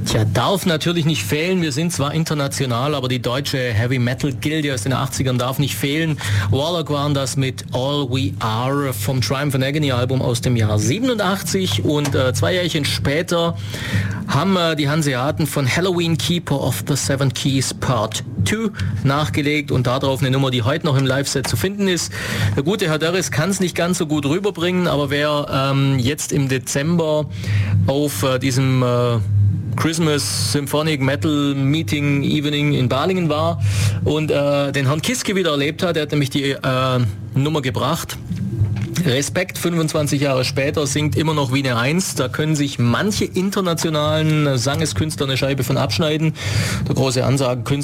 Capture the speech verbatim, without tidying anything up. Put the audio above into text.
Tja, darf natürlich nicht fehlen. Wir sind zwar international, aber die deutsche Heavy Metal Gilde aus den achtzigern darf nicht fehlen. Warlock waren das mit All We Are vom Triumph and Agony Album aus dem Jahr siebenundachtzig und äh, zwei Jährchen später haben äh, die Hanseaten von Halloween Keeper of the Seven Keys Part zwei nachgelegt und darauf eine Nummer, die heute noch im Live-Set zu finden ist. Der gute Herr Dörres kann es nicht ganz so gut rüberbringen, aber wer ähm, jetzt im Dezember auf äh, diesem äh, Christmas Symphonic Metal Meeting Evening in Balingen war und äh, den Herrn Kiske wieder erlebt hat, der hat nämlich die äh, Nummer gebracht. Respekt, fünfundzwanzig Jahre später, singt immer noch wie eine Eins. Da können sich manche internationalen Sangeskünstler eine Scheibe von abschneiden. Der große Ansagenkünstler